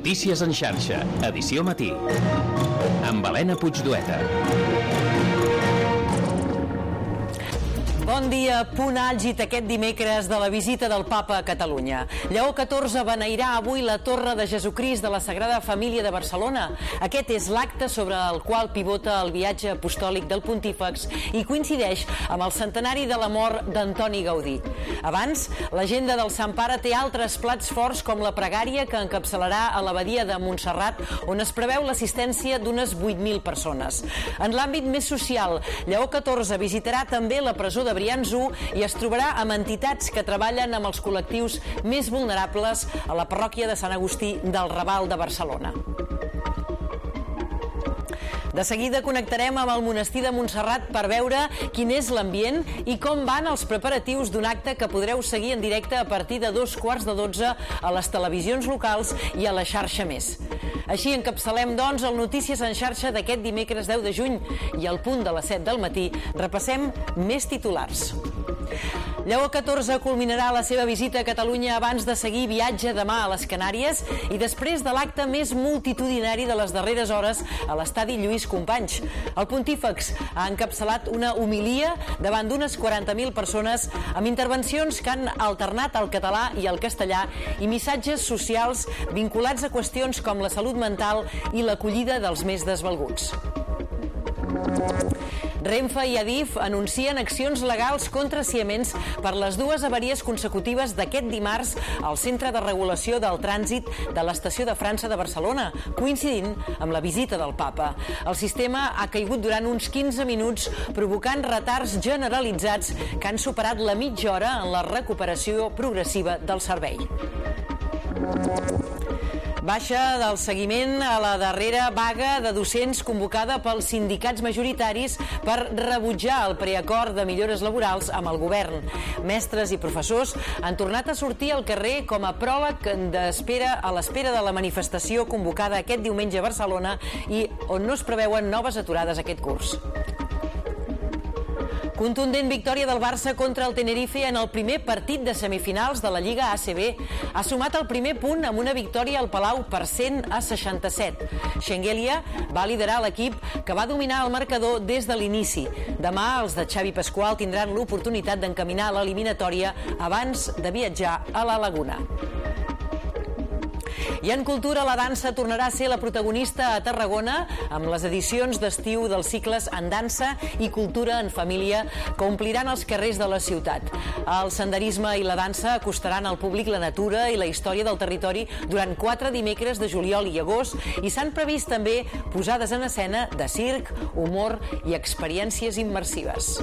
Notícies en xarxa, edició matí, amb Helena Puigdueta. Bon dia, punt àlgid aquest dimecres de la visita del Papa a Catalunya. Lleó XIV beneirà avui la Torre de Jesucrist de la Sagrada Família de Barcelona. Aquest és l'acte sobre el qual pivota el viatge apostòlic del pontífex i coincideix amb el centenari de la mort d'Antoni Gaudí. Abans, l'agenda del Sant Pare té altres plats forts com la pregària que encapçalarà a l'abadia de Montserrat, on es preveu l'assistència d'unes 8.000 persones. En l'àmbit més social, Lleó XIV visitarà també la presó de Brians-1 i es trobarà amb entitats que treballen amb els col·lectius més vulnerables a la parròquia de Sant Agustí del Raval de Barcelona. De seguida connectarem amb el monestir de Montserrat per veure quin és l'ambient i com van els preparatius d'un acte que podreu seguir en directe a partir de 11:15 a les televisions locals i a la xarxa Més. Així encapçalem, doncs, el Notícies en xarxa d'aquest dimecres 10 de juny i al punt de les 7 del matí repassem més titulars. Lleó XIV culminarà la seva visita a Catalunya abans de seguir viatge demà a les Canàries i després de l'acte més multitudinari de les darreres hores a l'estadi Lluís Companys. El pontífex ha encapçalat una homilia davant d'unes 40.000 persones amb intervencions que han alternat el català i el castellà i missatges socials vinculats a qüestions com la salut mental i l'acollida dels més desvalguts. Renfe i Adif anuncien accions legals contra Siemens per les dues avaries consecutives d'aquest dimarts al Centre de Regulació del Trànsit de l'Estació de França de Barcelona, coincidint amb la visita del Papa. El sistema ha caigut durant uns 15 minuts, provocant retards generalitzats que han superat la mitja hora en la recuperació progressiva del servei. Baixa del seguiment a la darrera vaga de docents convocada pels sindicats majoritaris per rebutjar el preacord de millores laborals amb el govern. Mestres i professors han tornat a sortir al carrer com a pròleg a l'espera de la manifestació convocada aquest diumenge a Barcelona i on no es preveuen noves aturades aquest curs. Contundent victòria del Barça contra el Tenerife en el primer partit de semifinals de la Lliga ACB. Ha sumat el primer punt amb una victòria al Palau per 100-67. Schengelia va liderar l'equip que va dominar el marcador des de l'inici. Demà els de Xavi Pasqual tindran l'oportunitat d'encaminar l'eliminatòria abans de viatjar a la Laguna. I en cultura, la dansa tornarà a ser la protagonista a Tarragona amb les edicions d'estiu dels cicles en dansa i cultura en família que ompliran els carrers de la ciutat. El senderisme i la dansa acostaran al públic la natura i la història del territori durant 4 dimecres de juliol i agost i s'han previst també posades en escena de circ, humor i experiències immersives.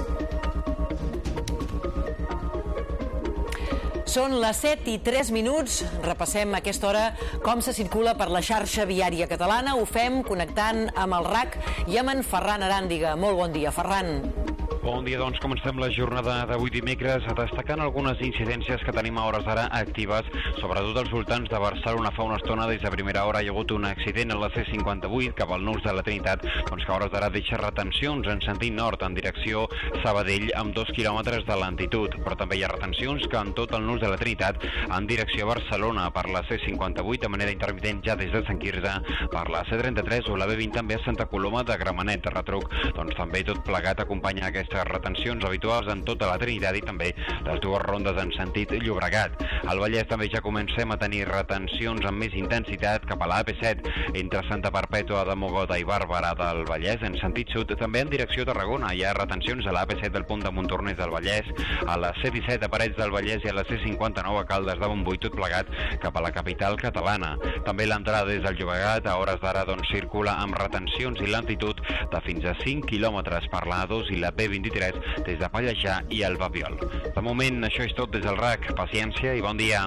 Són les 7:03. Repassem a aquesta hora com se circula per la xarxa viària catalana. Ho fem connectant amb el RAC i amb en Ferran Aràndiga. Molt bon dia, Ferran. Bon dia, doncs comencem la jornada d'avui dimecres destacant algunes incidències que tenim a hores d'ara actives, sobretot als voltants de Barcelona. Fa una estona, des de primera hora, hi ha hagut un accident a la C58 cap al nus de la Trinitat, doncs que a hores d'ara deixa retencions en sentit nord en direcció Sabadell amb 2 quilòmetres de lentitud, però també hi ha retencions que en tot el nus de la Trinitat en direcció Barcelona per la C58 de manera intermitent ja des de Sant Quirze, per la C33 o la B20 també a Santa Coloma de Gramenet de retruc, doncs també tot plegat acompanya aquestes retencions habituals en tota la Trinitat i també les dues rondes en sentit Llobregat. Al Vallès també ja comencem a tenir retencions amb més intensitat cap a la AP7 entre Santa Perpètua de Mogoda i Bàrbara del Vallès en sentit sud, també en direcció Tarragona. Hi ha retencions a la AP7 del punt de Montornès del Vallès, a la C17 a Parets del Vallès i a la C59 a Caldes de Montbui, tot plegat cap a la capital catalana. També l'entrada des del Llobregat a hores d'ara doncs circula amb retencions i lentitud de fins a 5 quilòmetres per la A2 i la B23 des de Pallejà i el Papiol. De moment, això és tot des del RAC. Paciència i bon dia.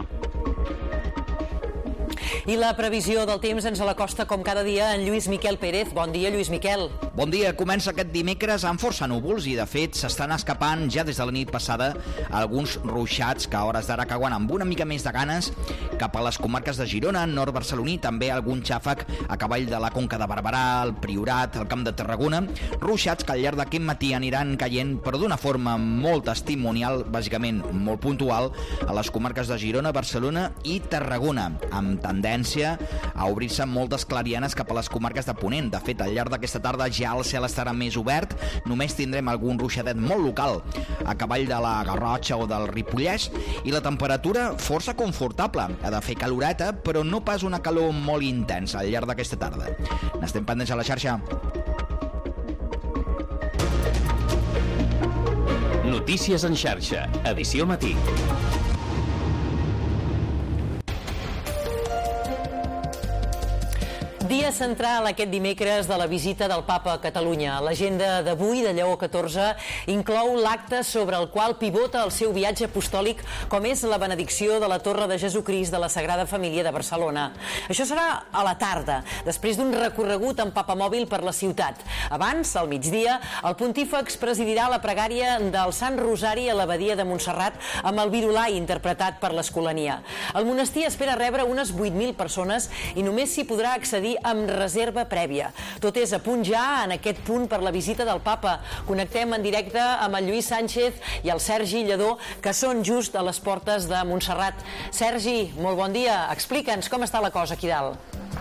I la previsió del temps ens la costa com cada dia en Lluís Miquel Pérez. Bon dia, Lluís Miquel. Bon dia, comença aquest dimecres amb força núvols i, de fet, s'estan escapant ja des de la nit passada alguns ruixats que a hores d'ara cauen amb una mica més de ganes cap a les comarques de Girona, nord barceloní, també algun xàfec a cavall de la Conca de Barberà, el Priorat, el Camp de Tarragona, ruixats que al llarg d'aquest matí aniran caient, però d'una forma molt testimonial, bàsicament molt puntual, a les comarques de Girona, Barcelona i Tarragona, amb tendència a obrir-se moltes clarianes cap a les comarques de Ponent. De fet, al llarg d'aquesta tarda ja el cel estarà més obert, només tindrem algun ruixadet molt local a cavall de la Garrotxa o del Ripollès i la temperatura força confortable. Ha de fer caloreta, però no pas una calor molt intensa al llarg d'aquesta tarda. N'estem pendents a la xarxa. Notícies en xarxa, edició matí. Dia central aquest dimecres de la visita del Papa a Catalunya. L'agenda d'avui de Lleó XIV inclou l'acte sobre el qual pivota el seu viatge apostòlic, com és la benedicció de la Torre de Jesucrist de la Sagrada Família de Barcelona. Això serà a la tarda, després d'un recorregut en papamòbil per la ciutat. Abans, al migdia, el pontífex presidirà la pregària del Sant Rosari a l'abadia de Montserrat amb el Virolai interpretat per l'Escolania. El monestir espera rebre unes 8.000 persones i només s'hi podrà accedir amb reserva prèvia. Tot és a punt ja en aquest punt per la visita del Papa. Connectem en directe amb el Lluís Sánchez i el Sergi Lledó, que són just a les portes de Montserrat. Sergi, molt bon dia. Explica'ns com està la cosa aquí dalt.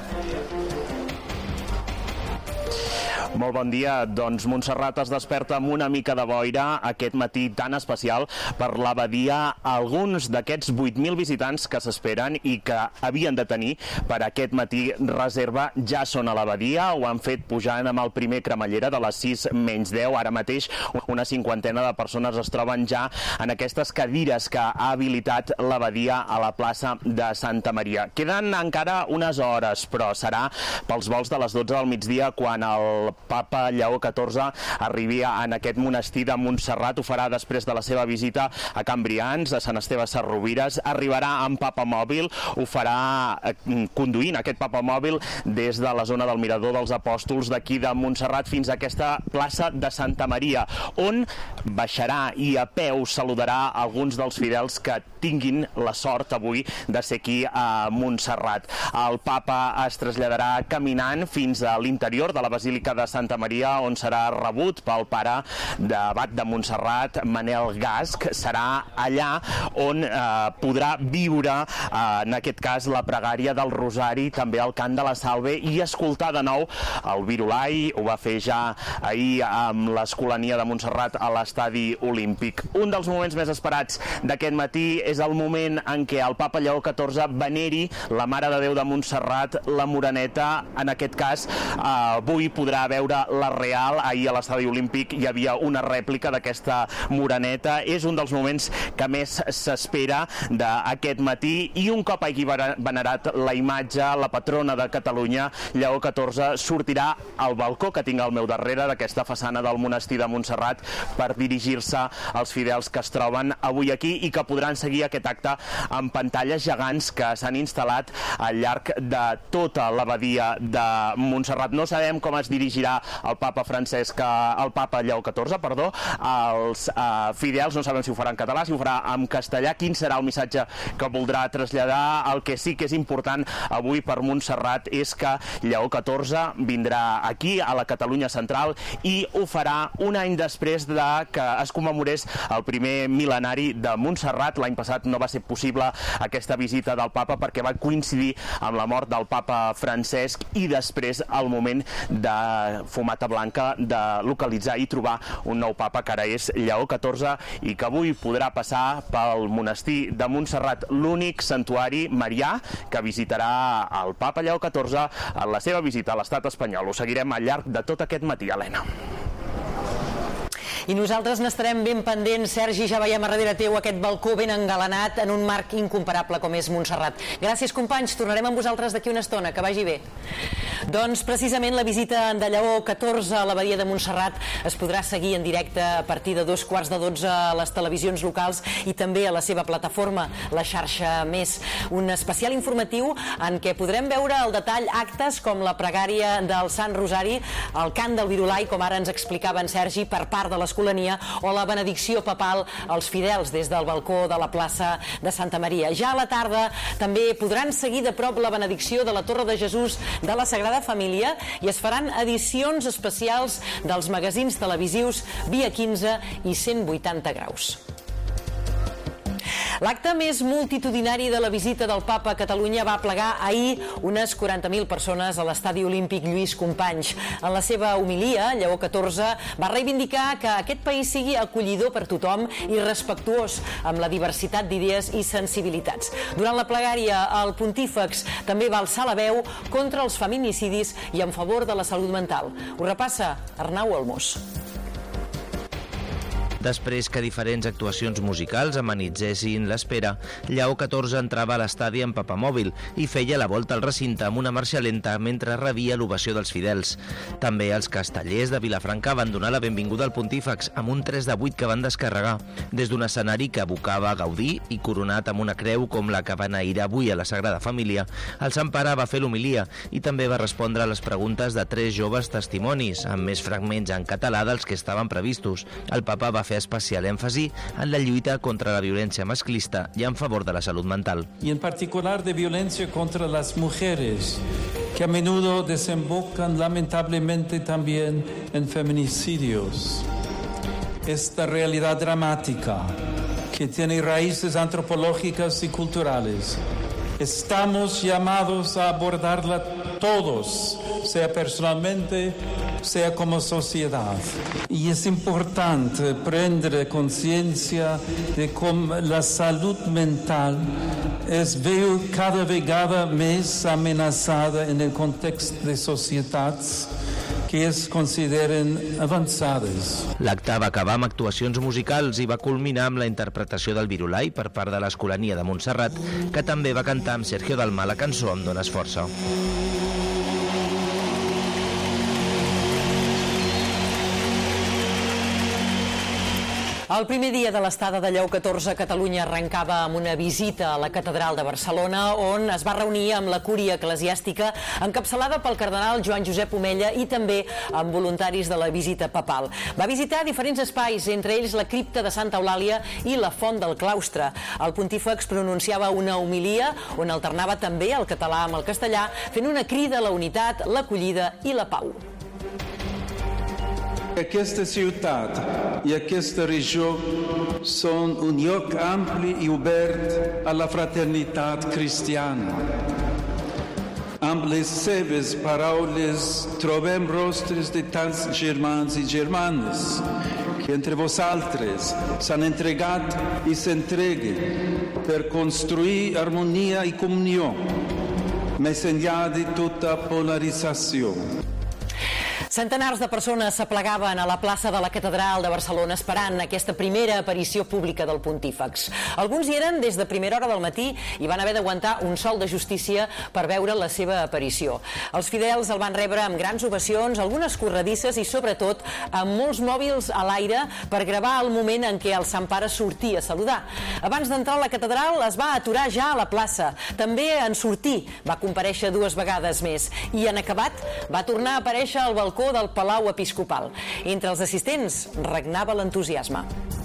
Molt bon dia. Doncs Montserrat es desperta amb una mica de boira aquest matí tan especial per l'abadia. Alguns d'aquests 8.000 visitants que s'esperen i que havien de tenir per aquest matí reserva ja són a l'abadia. Ho han fet pujant amb el primer cremallera de les 6:10. Ara mateix una cinquantena de persones es troben ja en aquestes cadires que ha habilitat l'abadia a la plaça de Santa Maria. Queden encara unes hores, però serà pels vols de les 12 del migdia quan el Papa Lleó XIV arribi en aquest monestir de Montserrat. Ho farà després de la seva visita a Can Brians, a Sant Esteve Sesrovires. Arribarà en papamòbil, ho farà conduint aquest papamòbil des de la zona del Mirador dels Apòstols d'aquí de Montserrat fins a aquesta plaça de Santa Maria, on baixarà i a peu saludarà alguns dels fidels que tinguin la sort avui de ser aquí a Montserrat. El Papa es traslladarà caminant fins a l'interior de la Basílica de Santa Maria, on serà rebut pel pare d'abat de Montserrat, Manel Gasc. Serà allà on podrà viure, en aquest cas, la pregària del Rosari, també el cant de la Salve i escoltar de nou el Virolai. Ho va fer ja ahir amb l'Escolania de Montserrat a l'Estadi Olímpic. Un dels moments més esperats d'aquest matí és el moment en què el Papa Lleó XIV veneri la Mare de Déu de Montserrat, la Moreneta. En aquest cas, avui podrà veure la real. Ahir a l'Estadi Olímpic hi havia una rèplica d'aquesta Moreneta. És un dels moments que més s'espera d'aquest matí i un cop hagi venerat la imatge, la patrona de Catalunya, Lleó XIV sortirà al balcó que tinc al meu darrere d'aquesta façana del monestir de Montserrat per dirigir-se als fidels que es troben avui aquí i que podran seguir aquest acte amb pantalles gegants que s'han instal·lat al llarg de tota l'abadia de Montserrat. No sabem com es dirigirà el Papa Lleó XIV, perdó. Els fidels no sabem si ho farà en català, si ho farà en castellà, quin serà el missatge que voldrà traslladar. El que sí que és important avui per Montserrat és que Lleó XIV vindrà aquí, a la Catalunya central, i ho farà un any després de que es commemorés el primer mil·lenari de Montserrat. L'any passat no va ser possible aquesta visita del Papa perquè va coincidir amb la mort del Papa Francesc i després el moment de Fumata Blanca de localitzar i trobar un nou papa que ara és Lleó XIV i que avui podrà passar pel monestir de Montserrat, l'únic santuari marià que visitarà el Papa Lleó XIV en la seva visita a l'estat espanyol. Ho seguirem al llarg de tot aquest matí, Helena. I nosaltres n'estarem ben pendents. Sergi, ja veiem a darrere teu aquest balcó ben engalanat en un marc incomparable com és Montserrat. Gràcies, companys. Tornarem amb vosaltres d'aquí una estona. Que vagi bé. Doncs precisament la visita de Lleó XIV a l'abadia de Montserrat es podrà seguir en directe a partir de 11:45 a les televisions locals i també a la seva plataforma, la xarxa Més. Un especial informatiu en què podrem veure al detall actes com la pregària del Sant Rosari, el cant del Virolai, com ara ens explicava en Sergi, per part de l'Escolania, o la benedicció papal als fidels des del balcó de la plaça de Santa Maria. Ja a la tarda també podran seguir de prop la benedicció de la Torre de Jesús de la Sagrada Família i es faran edicions especials dels magazins televisius Via 15 i 180 graus. L'acte més multitudinari de la visita del Papa a Catalunya va plegar ahir unes 40.000 persones a l'estadi olímpic Lluís Companys. En la seva homilia, Lleó XIV va reivindicar que aquest país sigui acollidor per tothom i respectuós amb la diversitat d'idees i sensibilitats. Durant la plegària, el pontífex també va alçar la veu contra els feminicidis i en favor de la salut mental. Ho repassa Arnau Olmos. Després que diferents actuacions musicals amenitzessin l'espera, Lleó XIV entrava a l'estadi en papamòbil i feia la volta al recinte amb una marxa lenta mentre rebia l'ovació dels fidels. També els castellers de Vilafranca van donar la benvinguda al pontífex amb un 3 de 8 que van descarregar. Des d'un escenari que evocava Gaudí i coronat amb una creu com la que van aïrar avui a la Sagrada Família, el Sant Pare va fer l'homilia i també va respondre a les preguntes de 3 joves testimonis, amb més fragments en català dels que estaven previstos. El Papa va fer especial èmfasi en la lluita contra la violència masclista i en favor de la salut mental. Y en particular de violencia contra las mujeres, que a menudo desembocan lamentablemente también en feminicidios. Esta realidad dramática, que tiene raíces antropológicas y culturales, estamos llamados a abordarla todos, sea personalmente, sea como sociedad. Y es importante prendre conciencia de cómo la salud mental es cada vegada més amenaçada en el context de societats que es consideren avançades. L'acte va acabar amb actuacions musicals i va culminar amb la interpretació del Virolai per part de l'Escolania de Montserrat, que també va cantar amb Sergio Dalma la cançó Em dones força. El primer dia de l'estada de Lleó XIV a Catalunya arrencava amb una visita a la Catedral de Barcelona, on es va reunir amb la cúria eclesiàstica encapçalada pel cardenal Joan Josep Omella i també amb voluntaris de la visita papal. Va visitar diferents espais, entre ells la cripta de Santa Eulàlia i la font del claustre. El pontífex pronunciava una homilia on alternava també el català amb el castellà, fent una crida a la unitat, l'acollida i la pau. Aquesta ciutat i aquesta regió són un lloc ampli i obert a la fraternitat cristiana. Amb les seves paraules trobem rostres de tants germans i germanes que entre vosaltres s'han entregat i s'entreguen per construir harmonia i comunió, més enllà de tota polarització. Centenars de persones s'aplegaven a la plaça de la Catedral de Barcelona esperant aquesta primera aparició pública del pontífex. Alguns hi eren des de primera hora del matí i van haver d'aguantar un sol de justícia per veure la seva aparició. Els fidels el van rebre amb grans ovacions, algunes corredisses i sobretot amb molts mòbils a l'aire per gravar el moment en què el Sant Pare sortia a saludar. Abans d'entrar a la catedral es va aturar ja a la plaça. També en sortir va comparèixer 2 vegades més i en acabat va tornar a aparèixer al balcó del Palau Episcopal. Entre els assistents regnava l'entusiasme.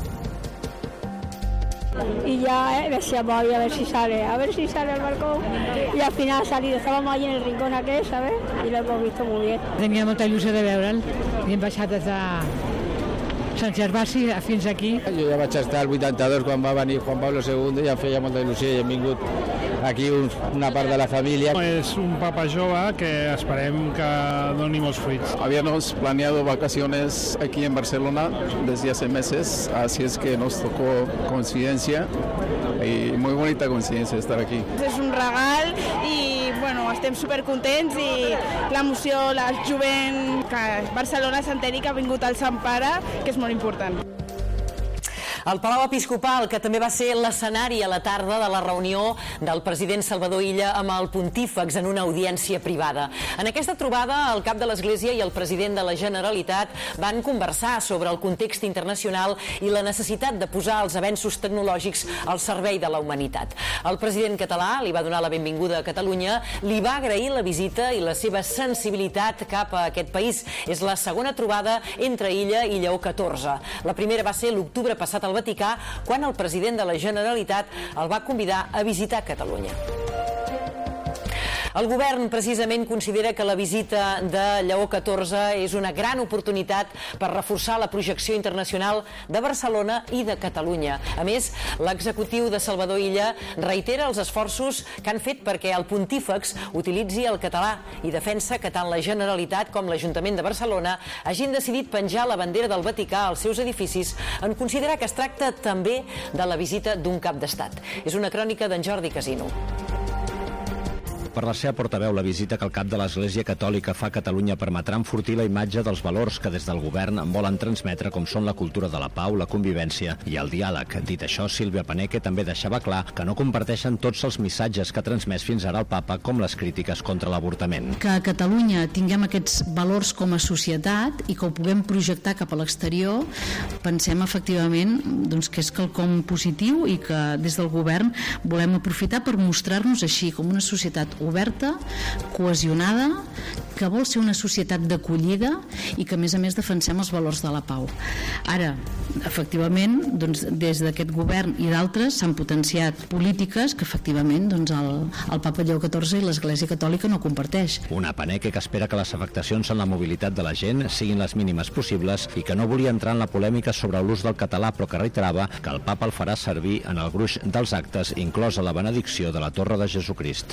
Y ya decíamos, a ver si sale al balcón. Y al final ha salido, estábamos ahí en el rincón aquel, ¿sabes? Y lo hemos visto muy bien. Tenia molta il·lusió de veure'l i hem baixat des de Sant Gervasi fins aquí. Jo ja vaig estar al 82 quan va venir Juan Pablo II i em feia molta il·lusió i hem vingut aquí una part de la família. Es un papa jove que esperem que doni molts fruits. Habíamos planeado vacaciones aquí en Barcelona desde hace meses, así es que nos tocó coincidencia y muy bonita coincidencia estar aquí. És un regal i bueno, estem supercontents i l'emoció, la jovent, que Barcelona s'enteri que ha vingut el Sant Pare, que és molt important. El Palau Episcopal, que també va ser l'escenari a la tarda de la reunió del president Salvador Illa amb el pontífex en una audiència privada. En aquesta trobada, el cap de l'Església i el president de la Generalitat van conversar sobre el context internacional i la necessitat de posar els avenços tecnològics al servei de la humanitat. El president català li va donar la benvinguda a Catalunya, li va agrair la visita i la seva sensibilitat cap a aquest país. És la segona trobada entre Illa i Lleó XIV. La primera va ser l'octubre passat al Vaticà, quan el president de la Generalitat el va convidar a visitar Catalunya. El govern precisament considera que la visita de Lleó XIV és una gran oportunitat per reforçar la projecció internacional de Barcelona i de Catalunya. A més, l'executiu de Salvador Illa reitera els esforços que han fet perquè el pontífex utilitzi el català i defensa que tant la Generalitat com l'Ajuntament de Barcelona hagin decidit penjar la bandera del Vaticà als seus edificis en considerar que es tracta també de la visita d'un cap d'estat. És una crònica d'en Jordi Casino. Per la seva portaveu, la visita que el cap de l'Església Catòlica fa a Catalunya permetrà enfortir la imatge dels valors que des del govern en volen transmetre, com són la cultura de la pau, la convivència i el diàleg. Dit això, Sílvia Paneque també deixava clar que no comparteixen tots els missatges que ha transmès fins ara el papa, com les crítiques contra l'avortament. Que a Catalunya tinguem aquests valors com a societat i que ho puguem projectar cap a l'exterior, pensem efectivament que és quelcom positiu i que des del govern volem aprofitar per mostrar-nos així, com una societat oberta, cohesionada, que vol ser una societat d'acollida i que a més defensem els valors de la pau. Ara, efectivament, des d'aquest govern i d'altres s'han potenciat polítiques que efectivament el papa Lleó XIV i l'Església Catòlica no comparteix. Una Paneque que espera que les afectacions en la mobilitat de la gent siguin les mínimes possibles i que no volia entrar en la polèmica sobre l'ús del català, però que reiterava que el papa el farà servir en el gruix dels actes, inclosa la benedicció de la Torre de Jesucrist.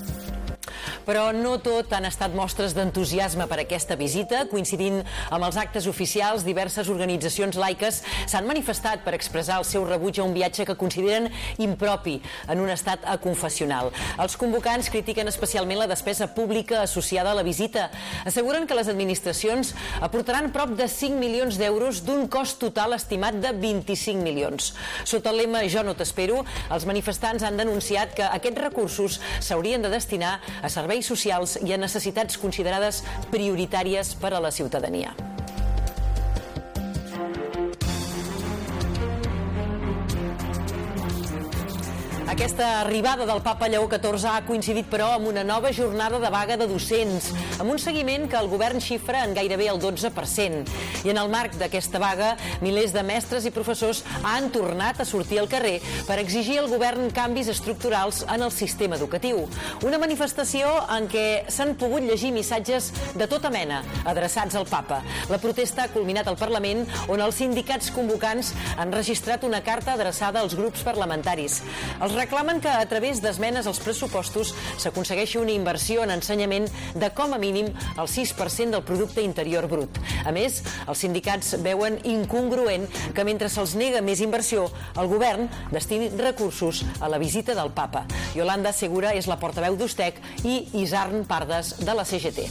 Però no tot han estat mostres d'entusiasme per aquesta visita. Coincidint amb els actes oficials, diverses organitzacions laiques s'han manifestat per expressar el seu rebuig a un viatge que consideren impropi en un estat aconfessional. Els convocants critiquen especialment la despesa pública associada a la visita. Asseguren que les administracions aportaran prop de 5 milions d'euros d'un cost total estimat de 25 milions. Sota el lema Jo no t'espero, els manifestants han denunciat que aquests recursos s'haurien de destinar a serveis socials i a necessitats considerades prioritàries per a la ciutadania. Aquesta arribada del papa Lleó XIV ha coincidit, però, amb una nova jornada de vaga de docents, amb un seguiment que el govern xifra en gairebé el 12%. I en el marc d'aquesta vaga, milers de mestres i professors han tornat a sortir al carrer per exigir al govern canvis estructurals en el sistema educatiu. Una manifestació en què s'han pogut llegir missatges de tota mena adreçats al papa. La protesta ha culminat al Parlament, on els sindicats convocants han registrat una carta adreçada als grups parlamentaris. Els reclamen que a través d'esmenes als pressupostos s'aconsegueixi una inversió en ensenyament de com a mínim el 6% del producte interior brut. A més, els sindicats veuen incongruent que mentre se'ls nega més inversió, el govern destini recursos a la visita del papa. Yolanda Segura és la portaveu d'Ustec i Isarn Pardes de la CGT.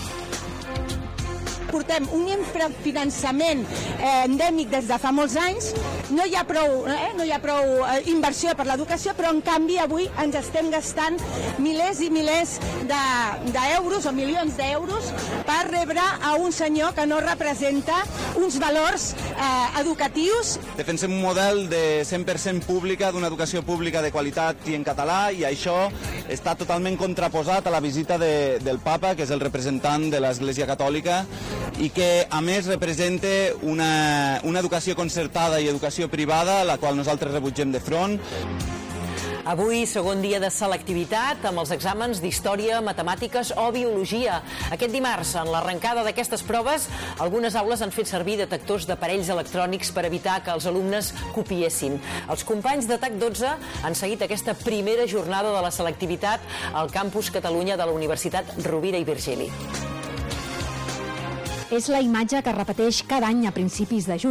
Portem un infrafinançament endèmic des de fa molts anys, no hi ha prou inversió per l'educació, però en canvi avui ens estem gastant milers i milers d'euros o milions d'euros per rebre a un senyor que no representa uns valors educatius. Defensem un model de 100% pública, d'una educació pública de qualitat i en català, i això està totalment contraposat a la visita del papa, que és el representant de l'Església Catòlica, i que a més representa una educació concertada i educació privada, la qual nosaltres rebutgem de front. Avui, segon dia de selectivitat, amb els exàmens d'història, matemàtiques o biologia. Aquest dimarts, en l'arrencada d'aquestes proves, algunes aules han fet servir detectors d'aparells electrònics per evitar que els alumnes copiessin. Els companys de TAC 12 han seguit aquesta primera jornada de la selectivitat al campus Catalunya de la Universitat Rovira i Virgili. És la imatge que es repeteix cada any a principis de juny.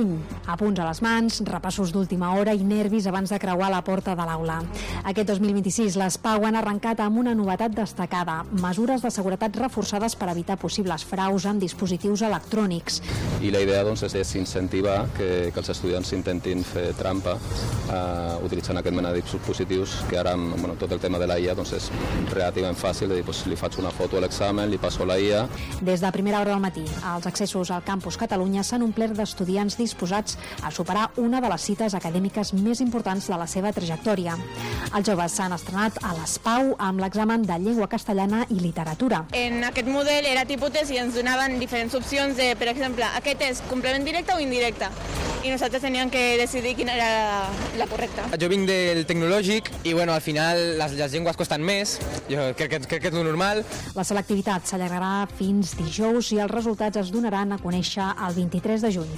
Apunts a les mans, repassos d'última hora i nervis abans de creuar la porta de l'aula. Aquest 2026 les PAU han arrencat amb una novetat destacada, mesures de seguretat reforçades per evitar possibles fraus amb dispositius electrònics. I la idea és incentivar que els estudiants intentin fer trampa utilitzant aquest mena de dispositius que ara amb tot el tema de la IA és relativament fàcil, de dir, li faig una foto a l'examen, li passo la IA. Des de primera hora del matí, els accessos al Campus Catalunya s'han omplert d'estudiants disposats a superar una de les cites acadèmiques més importants de la seva trajectòria. Els joves s'han estrenat a les PAU amb l'examen de llengua castellana i literatura. En aquest model era tipus test i ens donaven diferents opcions de, per exemple, aquest és complement directe o indirecte. I nosaltres teníem que decidir quina era la correcta. Jo vinc del tecnològic i al final les llengües costen més, jo crec que és lo normal. La selectivitat s'allargarà fins dijous i els resultats es donaran a conèixer el 23 de juny.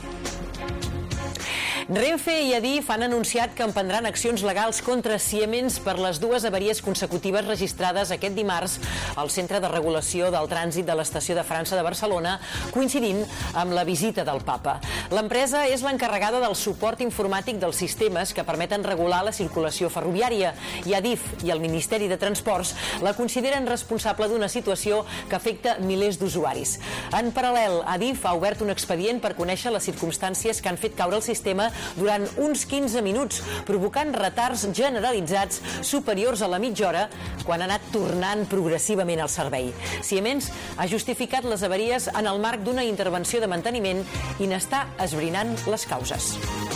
Renfe i Adif han anunciat que emprendran accions legals contra Siemens per les dues avaries consecutives registrades aquest dimarts al Centre de Regulació del Trànsit de l'Estació de França de Barcelona, coincidint amb la visita del Papa. L'empresa és l'encarregada del suport informàtic dels sistemes que permeten regular la circulació ferroviària i Adif i el Ministeri de Transports la consideren responsable d'una situació que afecta milers d'usuaris. En paral·lel, Adif ha obert un expedient per conèixer les circumstàncies que han fet caure el sistema durant uns 15 minuts, provocant retards generalitzats superiors a la mitja hora quan ha anat tornant progressivament al servei. Siemens ha justificat les avaries en el marc d'una intervenció de manteniment i n'està esbrinant les causes.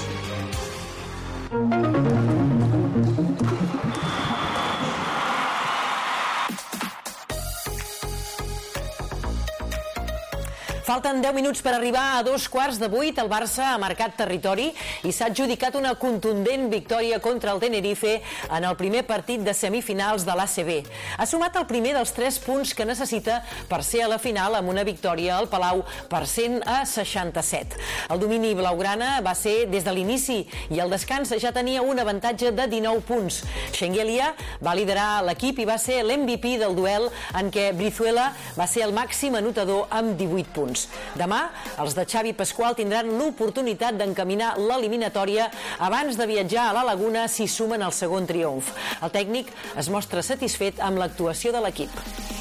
Falten 10 minuts per arribar a 7:45. El Barça ha marcat territori i s'ha adjudicat una contundent victòria contra el Tenerife en el primer partit de semifinals de l'ACB. Ha sumat el primer dels 3 punts que necessita per ser a la final amb una victòria al Palau per 100-67. El domini blaugrana va ser des de l'inici i al descans ja tenia un avantatge de 19 punts. Schengelia va liderar l'equip i va ser l'MVP del duel en què Brizuela va ser el màxim anotador amb 18 punts. Demà, els de Xavi Pasqual tindran l'oportunitat d'encaminar l'eliminatòria abans de viatjar a la Laguna si sumen el segon triomf. El tècnic es mostra satisfet amb l'actuació de l'equip.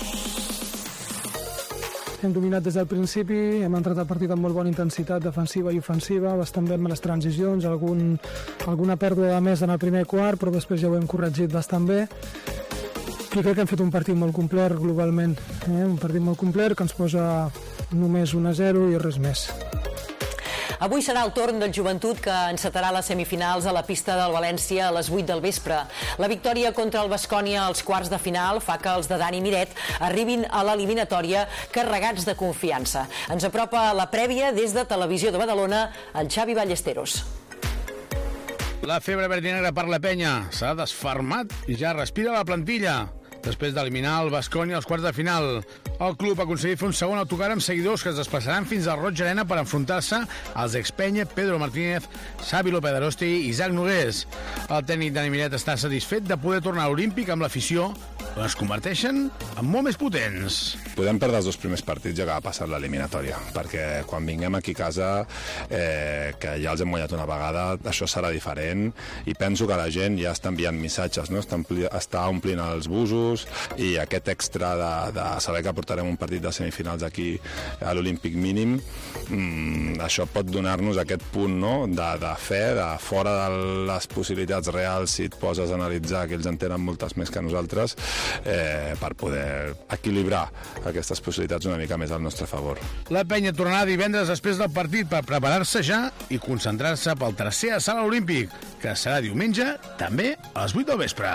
Hem dominat des del principi, hem entrat al partit amb molt bona intensitat defensiva i ofensiva, bastant bé amb les transicions, alguna pèrdua de més en el primer quart, però després ja ho hem corregit bastant bé. I crec que hem fet un partit molt complet globalment, un partit molt complet que ens posa només 1-0 i res més. Avui serà el torn del Joventut que encetarà les semifinals a la pista del València a les 8 del vespre. La victòria contra el Baskonia als quarts de final fa que els de Dani Miret arribin a l'eliminatòria carregats de confiança. Ens apropa la prèvia des de Televisió de Badalona, el Xavi Ballesteros. La febre verdinegra per la penya s'ha desfermat i ja respira la plantilla. Després d'eliminar el Baskonia als quarts de final, el club ha aconseguit fer un segon autocar amb seguidors que es desplaçaran fins al Roig Arena per enfrontar-se als expenya Pedro Martínez, Xavi López Arosti i Isaac Nogués. El tècnic Dani Miret està satisfet de poder tornar a l'Olímpic amb l'afició, on es converteixen en molt més potents. Podem perdre els 2 primers partits ja que ha passat l'eliminatòria, perquè quan vinguem aquí a casa, que ja els hem guanyat una vegada, això serà diferent, i penso que la gent ja està enviant missatges, no? Està omplint els busos, i aquest extra de saber que portarem un partit de semifinals aquí a l'Olímpic mínim, això pot donar-nos aquest punt, no? de fe, de fora de les possibilitats reals, si et poses a analitzar, que ells en tenen moltes més que nosaltres, per poder equilibrar aquestes possibilitats una mica més al nostre favor. La penya tornarà divendres després del partit per preparar-se ja i concentrar-se pel tercer assalt olímpic, que serà diumenge, també a les 8 del vespre.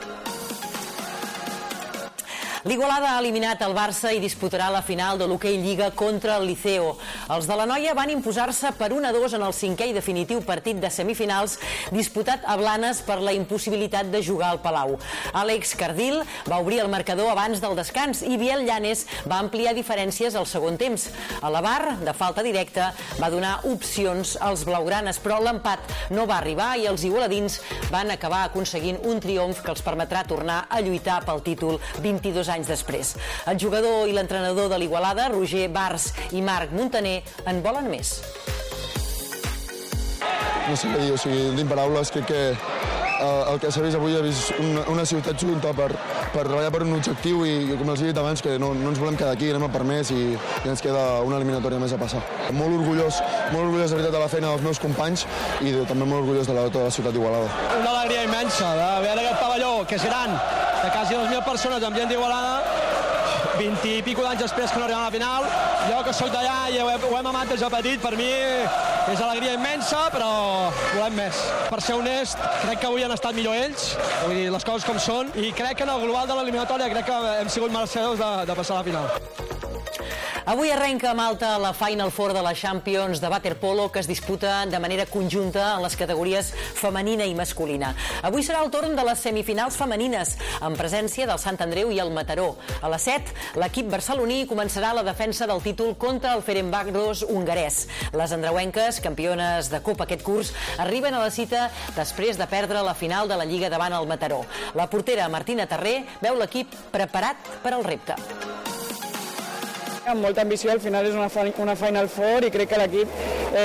L'Igualada ha eliminat el Barça i disputarà la final de l'Hoquei Lliga contra el Liceo. Els de la Noia van imposar-se per 1-2 en el 5è i definitiu partit de semifinals disputat a Blanes per la impossibilitat de jugar al Palau. Àlex Cardil va obrir el marcador abans del descans i Biel Llanes va ampliar diferències al segon temps. A la VAR, de falta directa, va donar opcions als blaugranes, però l'empat no va arribar i els igualadins van acabar aconseguint un triomf que els permetrà tornar a lluitar pel títol 22 anys després. El jugador i l'entrenador de l'Igualada, Roger Bars i Marc Montaner, en volen més. no sé què dir, o sigui, tinc paraules, crec que el que s'ha vist avui, he vist una ciutat junta per treballar per un objectiu i, com els he dit abans, que no ens volem quedar aquí, anem a per més i ens queda una eliminatòria més a passar. Molt orgullós de veritat de la feina dels meus companys i també molt orgullós de tota la ciutat d'Igualada. Una alegria immensa de veure aquest pavelló, que és gran, de quasi 2.000 persones amb gent d'Igualada, 20 i pico d'anys després que no arribem a la final. Jo que soc d'allà i ho hem amat des de petit, per mi és alegria immensa, però volem més. Per ser honest, crec que avui han estat millor ells, vull dir, les coses com són, i crec que en el global de l'eliminatòria crec que hem sigut merecedors de passar a la final. Avui arrenca a Malta la Final Four de la Champions de waterpolo, que es disputa de manera conjunta en les categories femenina i masculina. Avui serà el torn de les semifinals femenines, en presència del Sant Andreu i el Mataró. A les 7, l'equip barceloní començarà la defensa del títol contra el Ferencváros hongarès. Les andreuenques, campiones de Copa aquest curs, arriben a la cita després de perdre la final de la Lliga davant el Mataró. La portera Martina Tarré veu l'equip preparat per al repte. Amb molta ambició, al final és una Final Four i crec que l'equip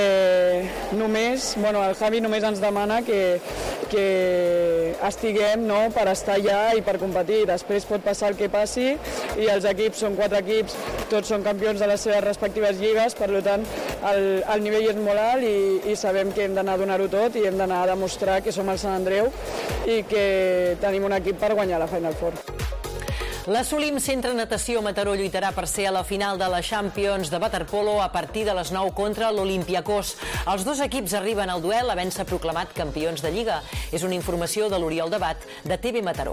el Javi només ens demana que estiguem per estar allà i per competir. Després pot passar el que passi i els equips són 4 equips, tots són campions de les seves respectives lligues, per tant el nivell és molt alt i sabem que hem d'anar a donar-ho tot i hem d'anar a demostrar que som el Sant Andreu i que tenim un equip per guanyar la Final Four. L'Assolim Centre Natació Mataró lluitarà per ser a la final de la Champions de waterpolo a partir de les 9 contra l'Olympiakos. Els dos equips arriben al duel havent-se proclamat campions de Lliga. És una informació de l'Oriol Debat, de TV Mataró.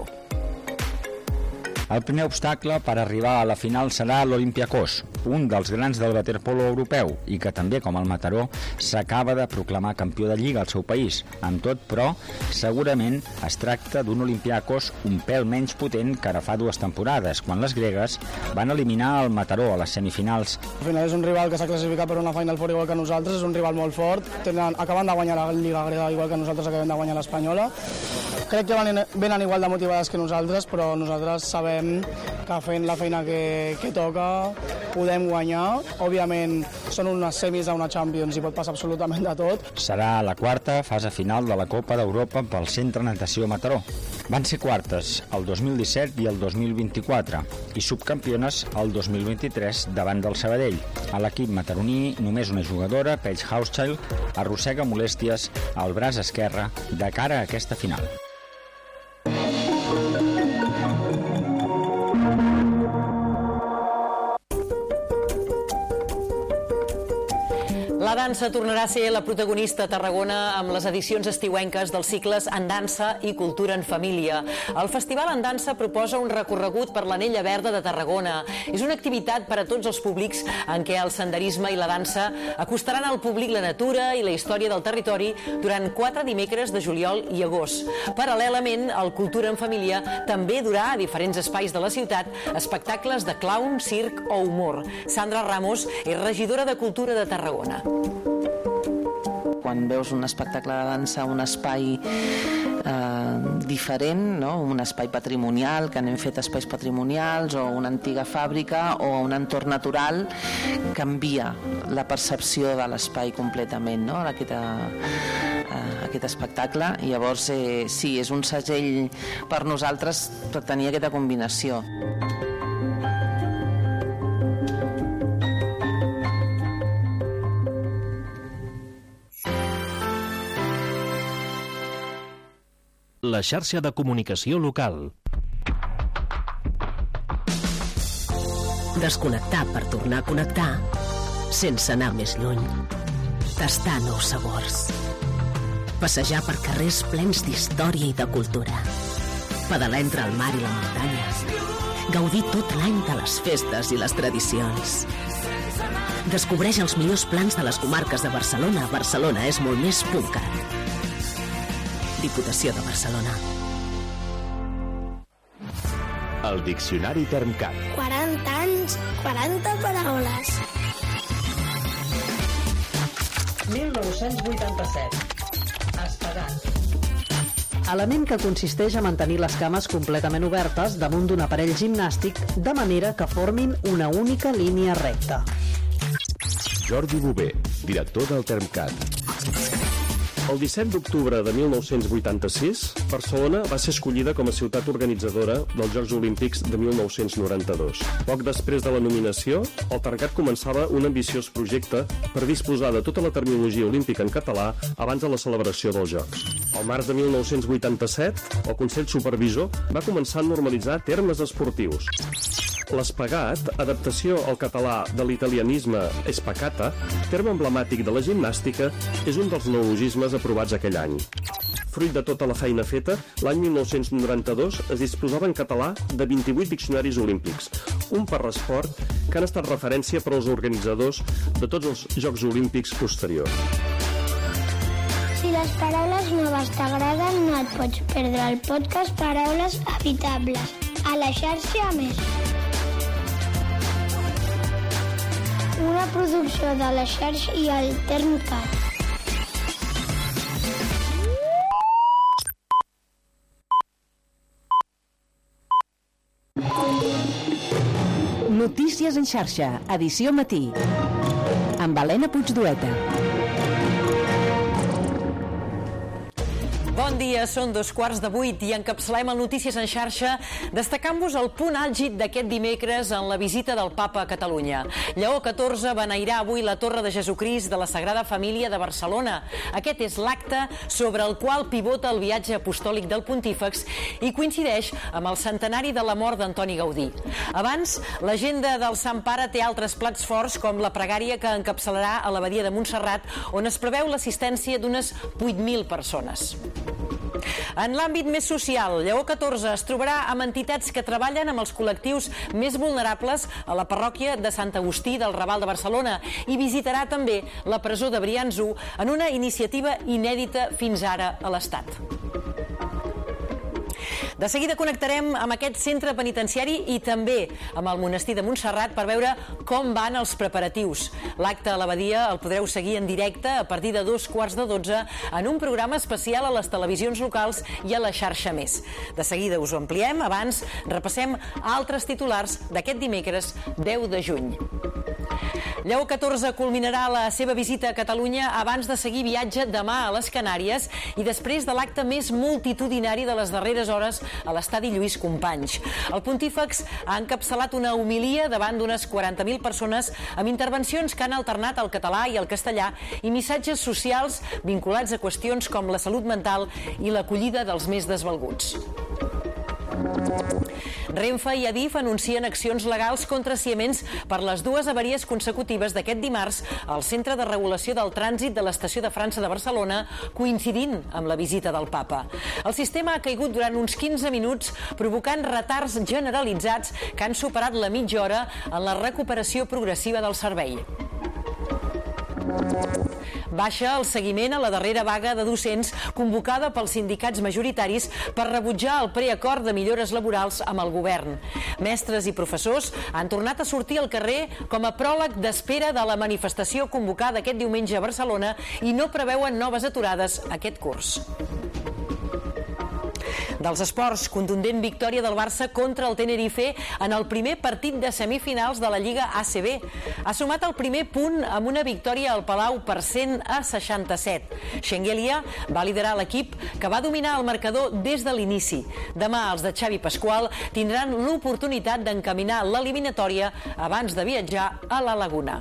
El primer obstacle per arribar a la final serà l'Olympiakos, un dels grans del waterpolo europeu i que també, com el Mataró, s'acaba de proclamar campió de Lliga al seu país. Amb tot, però, segurament es tracta d'un Olympiakos un pèl menys potent que ara fa 2 temporades, quan les gregues van eliminar el Mataró a les semifinals. Al final és un rival que s'ha classificat per una Final Four igual que nosaltres, és un rival molt fort, acaben de guanyar la Lliga grega igual que nosaltres acabem de guanyar l'Espanyola. Crec que venen igual de motivades que nosaltres, però nosaltres sabem que fent la feina que toca podem guanyar. Òbviament són unes semis d'una Champions i pot passar absolutament de tot. Serà la quarta fase final de la Copa d'Europa pel Centre Natació Mataró. Van ser quartes el 2017 i el 2024 i subcampiones el 2023 davant del Sabadell. A l'equip mataroní només una jugadora, Paige Hauschild, arrossega molèsties al braç esquerre de cara a aquesta final. La dansa tornarà a ser la protagonista a Tarragona amb les edicions estiuenques dels cicles En dansa i Cultura en família. El Festival En dansa proposa un recorregut per l'Anella Verda de Tarragona. És una activitat per a tots els públics en què el senderisme i la dansa acostaran al públic la natura i la història del territori durant 4 dimecres de juliol i agost. Paral·lelament, el Cultura en família també durà a diferents espais de la ciutat espectacles de clown, circ o humor. Sandra Ramos és regidora de Cultura de Tarragona. Quan veus un espectacle de dansa, un espai diferent, no? Un espai patrimonial, que n'hem fet espais patrimonials, o una antiga fàbrica, o un entorn natural, canvia la percepció de l'espai completament, no? Aquest espectacle. I llavors, sí, és un segell per nosaltres per tenir aquesta combinació. La xarxa de comunicació local. Desconnectar per tornar a connectar sense anar més lluny. Tastar nous sabors. Passejar per carrers plens d'història i de cultura. Pedalar entre el mar i la muntanya. Gaudir tot l'any de les festes i les tradicions. Descobreix els millors plans de les comarques de Barcelona. Barcelona és molt més.cat. Diputació de Barcelona. El Diccionari Termcat. 40 anys, 40 paraules. 1987. Espagat. Element que consisteix a mantenir les cames completament obertes damunt d'un aparell gimnàstic de manera que formin una única línia recta. Jordi Bové, director del Termcat. El 17 d'octubre de 1986, Barcelona va ser escollida com a ciutat organitzadora dels Jocs Olímpics de 1992. Poc després de la nominació, el Tergat començava un ambiciós projecte per disposar de tota la terminologia olímpica en català abans de la celebració dels Jocs. Al març de 1987, el Consell Supervisor va començar a normalitzar termes esportius. L'espagat, adaptació al català de l'italianisme espacata, terme emblemàtic de la gimnàstica, és un dels neologismes aprovats aquell any. Fruit de tota la feina feta, l'any 1992 es disposava en català de 28 diccionaris olímpics, un per esport que han estat referència per als organitzadors de tots els Jocs Olímpics posteriors. Si les paraules noves t'agraden, no et pots perdre el podcast Paraules Habitables, a la xarxa Més. Una producció de la xarxa i el Termcat. Notícies en xarxa, edició matí, amb Helena Puigdueta. Bon dia, són 7:15 i encapçalem el Notícies en xarxa destacant-vos el punt àlgid d'aquest dimecres en la visita del Papa a Catalunya. Lleó XIV beneirar avui la Torre de Jesucrist de la Sagrada Família de Barcelona. Aquest és l'acte sobre el qual pivota el viatge apostòlic del pontífex i coincideix amb el centenari de la mort d'Antoni Gaudí. Abans, l'agenda del Sant Pare té altres plats forts, com la pregària que encapçalarà a l'Abadia de Montserrat, on es preveu l'assistència d'unes 8.000 persones. En l'àmbit més social, Lleó XIV es trobarà amb entitats que treballen amb els col·lectius més vulnerables a la parròquia de Sant Agustí del Raval de Barcelona i visitarà també la presó de Brians 1 en una iniciativa inèdita fins ara a l'Estat. De seguida connectarem amb aquest centre penitenciari i també amb el monestir de Montserrat per veure com van els preparatius. L'acte a l'Abadia el podreu seguir en directe a partir de 11:15 en un programa especial a les televisions locals i a la xarxa Més. De seguida us ho ampliem, abans repassem altres titulars d'aquest dimecres 10 de juny. Lleó XIV culminarà la seva visita a Catalunya abans de seguir viatge demà a les Canàries i després de l'acte més multitudinari de les darreres hores a l'estadi Lluís Companys. El pontífex ha encapçalat una homilia davant d'unes 40.000 persones amb intervencions que han alternat el català i el castellà i missatges socials vinculats a qüestions com la salut mental i l'acollida dels més desvalguts. Renfe i Adif anuncien accions legals contra Siemens per les dues avaries consecutives d'aquest dimarts al Centre de Regulació del Trànsit de l'Estació de França de Barcelona, coincidint amb la visita del Papa. El sistema ha caigut durant uns 15 minuts, provocant retards generalitzats que han superat la mitja hora en la recuperació progressiva del servei. Baixa el seguiment a la darrera vaga de docents convocada pels sindicats majoritaris per rebutjar el preacord de millores laborals amb el govern. Mestres i professors han tornat a sortir al carrer com a pròleg d'espera de la manifestació convocada aquest diumenge a Barcelona i no preveuen noves aturades aquest curs. Dels esports, contundent victòria del Barça contra el Tenerife en el primer partit de semifinals de la Lliga ACB. Ha sumat el primer punt amb una victòria al Palau per 100-67. Schengelia va liderar l'equip que va dominar el marcador des de l'inici. Demà els de Xavi Pasqual tindran l'oportunitat d'encaminar l'eliminatòria abans de viatjar a la Laguna.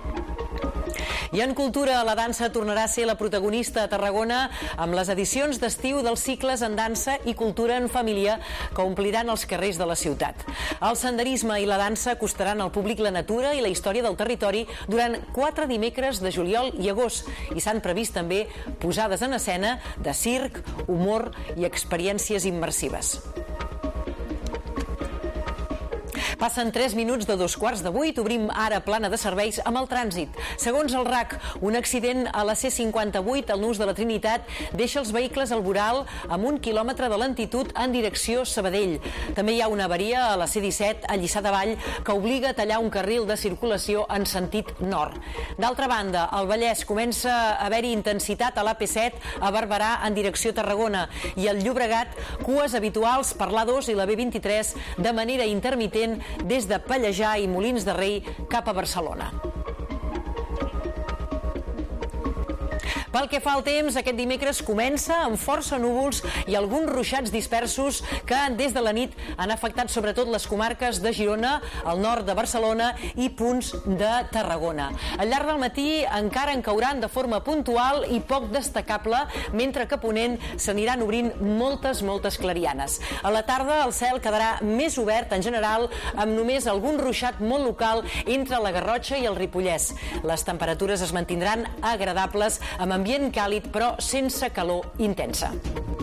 I en cultura, la dansa tornarà a ser la protagonista a Tarragona amb les edicions d'estiu dels cicles en dansa i cultura en família que ompliran els carrers de la ciutat. El senderisme i la dansa acostaran al públic la natura i la història del territori durant 4 dimecres de juliol i agost i s'han previst també posades en escena de circ, humor i experiències immersives. Passen 3 minuts de 7:15. Obrim ara plana de serveis amb el trànsit. Segons el RAC, un accident a la C58 al nus de la Trinitat deixa els vehicles al voral amb 1 quilòmetre de lentitud en direcció Sabadell. També hi ha una avaria a la C17 a Lliçà de Vall que obliga a tallar un carril de circulació en sentit nord. D'altra banda, al Vallès comença a haver-hi intensitat a l'AP7 a Barberà en direcció Tarragona i al Llobregat cues habituals per l'A2 i la B23 de manera intermitent des de Pallejà i Molins de Rei cap a Barcelona. Pel que fa al temps, aquest dimecres comença amb força núvols i alguns ruixats dispersos que des de la nit han afectat sobretot les comarques de Girona, el nord de Barcelona i punts de Tarragona. Al llarg del matí encara en cauran de forma puntual i poc destacable, mentre que a ponent s'aniran obrint moltes clarianes. A la tarda el cel quedarà més obert en general, amb només algun ruixat molt local entre la Garrotxa i el Ripollès. Les temperatures es mantindran agradables, amb ambient càlid però sense calor intensa.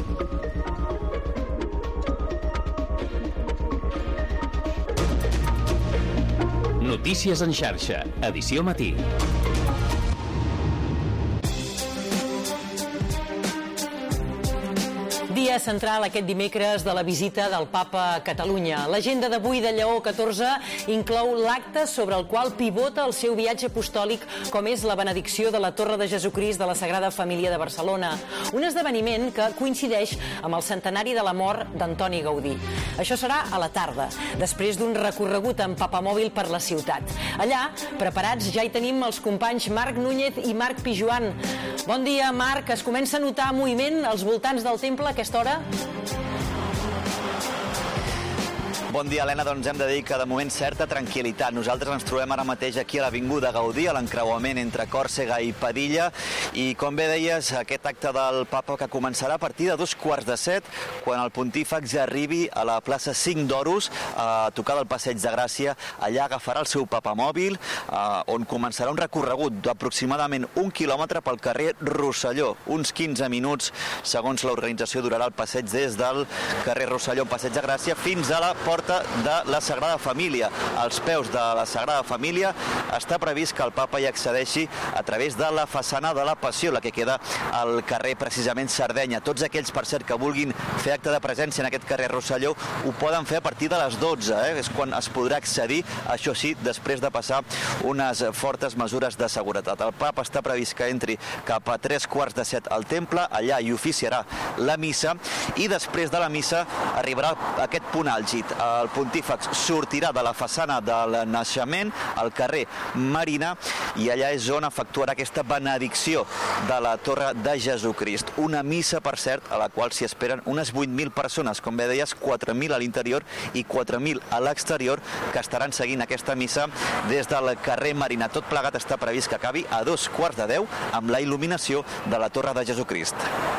Notícies en xarxa, edició matí. Dia central aquest dimecres de la visita del Papa a Catalunya. L'agenda d'avui de Lleó XIV inclou l'acte sobre el qual pivota el seu viatge apostòlic, com és la benedicció de la Torre de Jesucrist de la Sagrada Família de Barcelona, un esdeveniment que coincideix amb el centenari de la mort d'Antoni Gaudí. Això serà a la tarda, després d'un recorregut amb papamòbil per la ciutat. Allà, preparats, ja hi tenim els companys Marc Núñez i Marc Pijuan. Bon dia, Marc. Es comença a notar moviment als voltants del temple a aquesta hora? Bon dia, Helena. Doncs hem de dir que de moment certa tranquil·litat. Nosaltres ens trobem ara mateix aquí a l'Avinguda Gaudí, a l'encreuament entre Còrsega i Padilla, i com bé deies, aquest acte del Papa que començarà a partir de 7:15, quan el pontífex ja arribi a la plaça 5 d'Oros, a tocar del Passeig de Gràcia. Allà agafarà el seu papamòbil, on començarà un recorregut d'aproximadament 1 quilòmetre pel carrer Rosselló. Uns 15 minuts, segons l'organització, durarà el passeig des del carrer Rosselló, Passeig de Gràcia, fins a la porta de la Sagrada Família. Als peus de la Sagrada Família està previst que el Papa hi accedeixi a través de la façana de la Passió, la que queda al carrer precisament Sardenya. Tots aquells, per cert, que vulguin fer acte de presència en aquest carrer Rosselló ho poden fer a partir de les 12, és quan es podrà accedir, això sí, després de passar unes fortes mesures de seguretat. El Papa està previst que entri cap a 7:15 al temple, allà hi oficiarà la missa, i després de la missa arribarà aquest punt àlgid. El pontífex sortirà de la façana del naixement al carrer Marina i allà és on efectuarà aquesta benedicció de la Torre de Jesucrist. Una missa, per cert, a la qual s'hi esperen unes 8.000 persones, com bé deies, 4.000 a l'interior i 4.000 a l'exterior, que estaran seguint aquesta missa des del carrer Marina. Tot plegat està previst que acabi a 9:15 amb la il·luminació de la Torre de Jesucrist.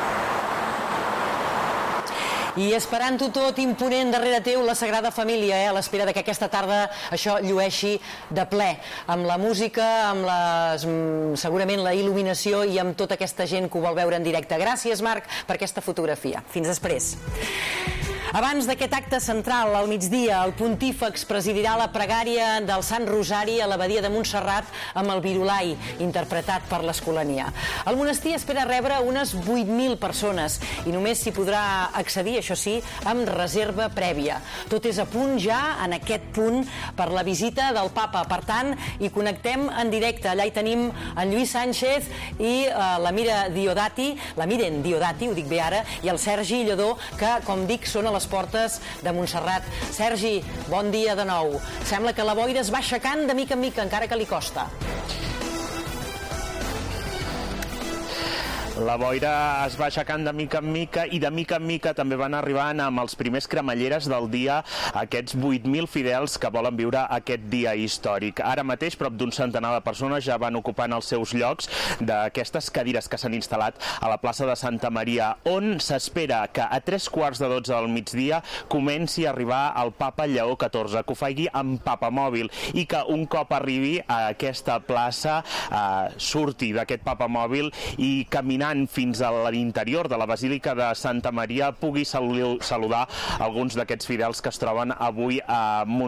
I esperant-ho tot, imponent darrere teu la Sagrada Família, a l'espera que aquesta tarda això llueixi de ple, amb la música, amb segurament la il·luminació i amb tota aquesta gent que ho vol veure en directe. Gràcies, Marc, per aquesta fotografia. Fins després. Abans d'aquest acte central, al migdia, el pontífex presidirà la pregària del Sant Rosari a l'abadia de Montserrat amb el Virulai, interpretat per l'Escolania. El monestir espera rebre unes 8.000 persones i només s'hi podrà accedir, això sí, amb reserva prèvia. Tot és a punt ja en aquest punt per la visita del Papa. Per tant, hi connectem en directe. Allà hi tenim en Lluís Sánchez i la Miren Diodati, ho dic bé ara, i el Sergi Lledó, que, com dic, són a les portes de Montserrat. Sergi, bon dia de nou. Sembla que la boira es va aixecant de mica en mica, encara que li costa. La boira es va aixecant de mica en mica i de mica en mica també van arribant amb els primers cremalleres del dia aquests 8.000 fidels que volen viure aquest dia històric. Ara mateix prop d'un centenar de persones ja van ocupant els seus llocs d'aquestes cadires que s'han instal·lat a la plaça de Santa Maria, on s'espera que a 7:15 del migdia comenci a arribar el Papa Lleó XIV, que ho faci amb papamòbil i que un cop arribi a aquesta plaça surti d'aquest papamòbil i caminar fins a l'interior de la Basílica de Santa Maria pugui saludar alguns d'aquests fidels que es troben avui a Montserrat.